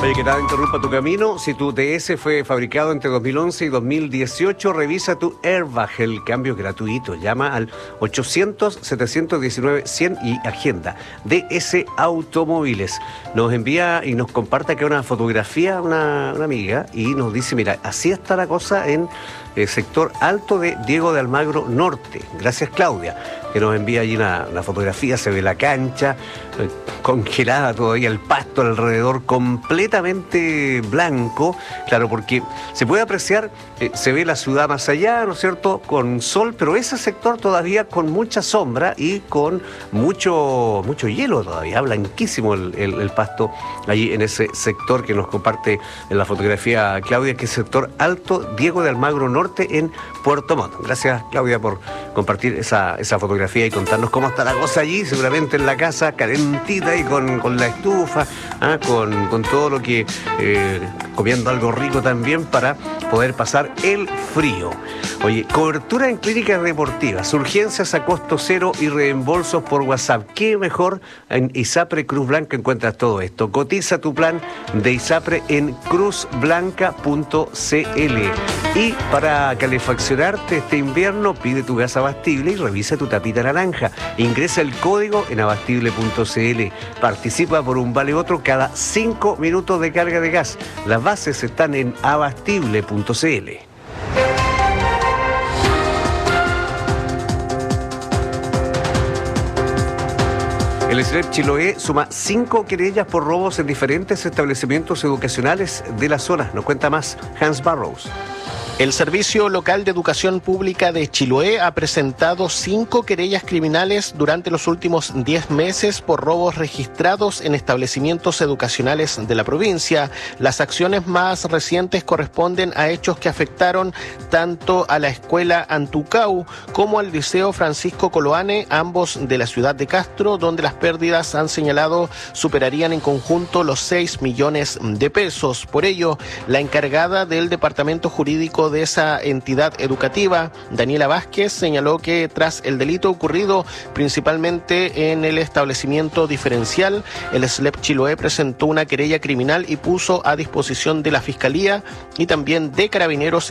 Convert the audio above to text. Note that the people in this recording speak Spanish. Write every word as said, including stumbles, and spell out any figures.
Oye, que nada interrumpa tu camino. Si tu D S fue fabricado entre dos mil once y dos mil dieciocho, revisa tu airbag, el cambio gratuito. Llama al ochocientos, setecientos diecinueve, cien y agenda. D S Automóviles. Nos envía y nos comparte acá una fotografía una, una amiga y nos dice, mira, así está la cosa en el sector alto de Diego de Almagro Norte. Gracias, Claudia, que nos envía allí una, una fotografía. Se ve la cancha eh, congelada todavía, el pasto alrededor completamente blanco, claro, porque se puede apreciar, eh, se ve la ciudad más allá, ¿no es cierto?, con sol, pero ese sector todavía con mucha sombra y con mucho mucho hielo todavía, blanquísimo el, el, el pasto allí en ese sector que nos comparte en la fotografía Claudia, que es sector alto Diego de Almagro Norte en Puerto Montt. Gracias, Claudia, por compartir esa, esa fotografía y contarnos cómo está la cosa allí, seguramente en la casa, calentita y con, con la estufa, ¿ah? con, con todo lo que, eh, comiendo algo rico también para poder pasar el frío. Oye, cobertura en clínicas deportivas, urgencias a costo cero y reembolsos por WhatsApp. ¿Qué mejor? En ISAPRE Cruz Blanca encuentras todo esto. Cotiza tu plan de ISAPRE en cruz blanca punto c l. Y para calefaccionarte este invierno, pide tu gas Abastible y revisa tu tapita naranja. Ingresa el código en abastible punto c l. Participa por un vale otro cada cinco minutos de carga de gas. Las bases están en abastible punto c l. El SLEP Chiloé suma cinco querellas por robos en diferentes establecimientos educacionales de la zona. Nos cuenta más Hans Barrows. El Servicio Local de Educación Pública de Chiloé ha presentado cinco querellas criminales durante los últimos diez meses por robos registrados en establecimientos educacionales de la provincia. Las acciones más recientes corresponden a hechos que afectaron tanto a la escuela Antucau como al Liceo Francisco Coloane, ambos de la ciudad de Castro, donde las pérdidas, han señalado, superarían en conjunto los seis millones de pesos. Por ello, la encargada del Departamento Jurídico de esa entidad educativa, Daniela Vázquez, señaló que tras el delito ocurrido principalmente en el establecimiento diferencial, el SLEP Chiloé presentó una querella criminal y puso a disposición de la Fiscalía y también de Carabineros